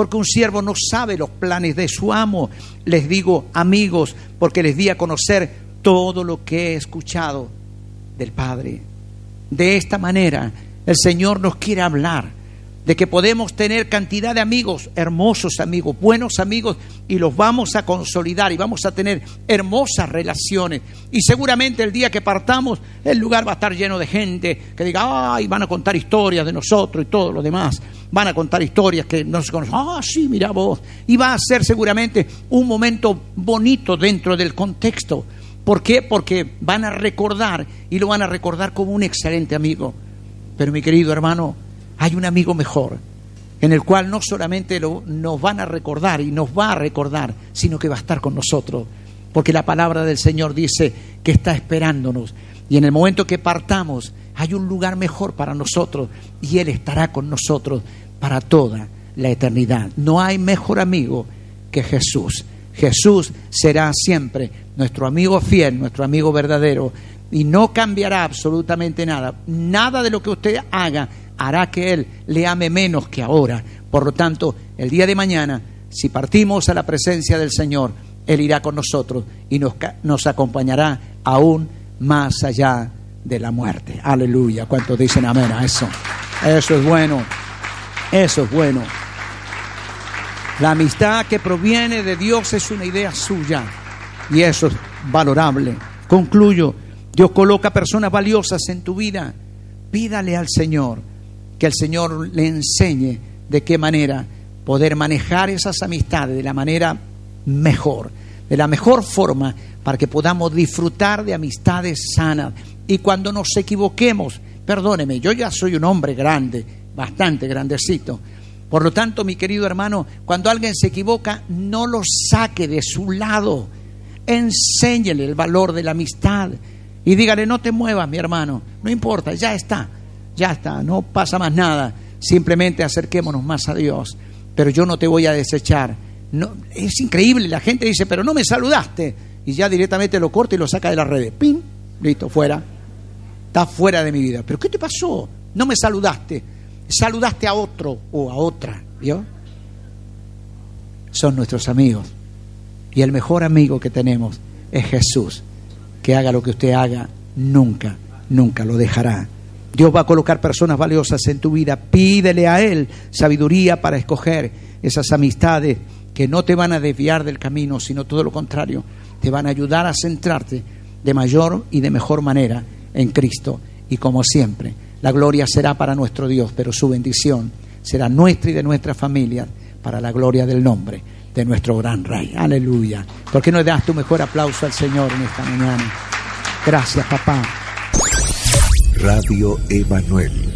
porque un siervo no sabe los planes de su amo. Les digo amigos, porque les di a conocer todo lo que he escuchado del Padre. De esta manera, el Señor nos quiere hablar de que podemos tener cantidad de amigos, hermosos amigos, buenos amigos, y los vamos a consolidar y vamos a tener hermosas relaciones. Y seguramente el día que partamos, el lugar va a estar lleno de gente que diga, ay, van a contar historias de nosotros y todo lo demás. Van a contar historias que no se conocen. Ah, sí, mira vos. Y va a ser seguramente un momento bonito dentro del contexto. ¿Por qué? Porque van a recordar, y lo van a recordar como un excelente amigo. Pero mi querido hermano, hay un amigo mejor, en el cual no solamente nos van a recordar y nos va a recordar, sino que va a estar con nosotros. Porque la palabra del Señor dice que está esperándonos. Y en el momento que partamos, hay un lugar mejor para nosotros. Y Él estará con nosotros para toda la eternidad. No hay mejor amigo que Jesús. Jesús será siempre nuestro amigo fiel, nuestro amigo verdadero. Y no cambiará absolutamente nada. Nada de lo que usted haga hará que Él le ame menos que ahora. Por lo tanto, el día de mañana, si partimos a la presencia del Señor, Él irá con nosotros y nos acompañará aún más allá de la muerte. Aleluya. ¿Cuántos dicen amén a eso? Eso es bueno. Eso es bueno. La amistad que proviene de Dios es una idea suya y eso es valorable. Concluyo. Dios coloca personas valiosas en tu vida. Pídale al Señor que el Señor le enseñe de qué manera poder manejar esas amistades de la manera mejor, de la mejor forma, para que podamos disfrutar de amistades sanas. Y cuando nos equivoquemos, perdóneme, yo ya soy un hombre grande, bastante grandecito. Por lo tanto, mi querido hermano, cuando alguien se equivoca, no lo saque de su lado. Enséñele el valor de la amistad y dígale, no te muevas, mi hermano, no importa, ya está, no pasa más nada, simplemente acerquémonos más a Dios, pero yo no te voy a desechar. No, es increíble, la gente dice, pero no me saludaste, y ya directamente lo corta y lo saca de las redes, ¡pim!, listo, fuera, está fuera de mi vida. ¿Pero qué te pasó? No me saludaste, saludaste a otro o a otra, ¿vio? Son nuestros amigos, y el mejor amigo que tenemos es Jesús, que haga lo que usted haga, nunca lo dejará. Dios va a colocar personas valiosas en tu vida. Pídele a Él sabiduría para escoger esas amistades que no te van a desviar del camino, sino todo lo contrario, te van a ayudar a centrarte de mayor y de mejor manera en Cristo. Y como siempre, la gloria será para nuestro Dios, pero su bendición será nuestra y de nuestra familia para la gloria del nombre de nuestro gran Rey. Aleluya. ¿Por qué no le das tu mejor aplauso al Señor en esta mañana? Gracias, papá. Radio Emanuel.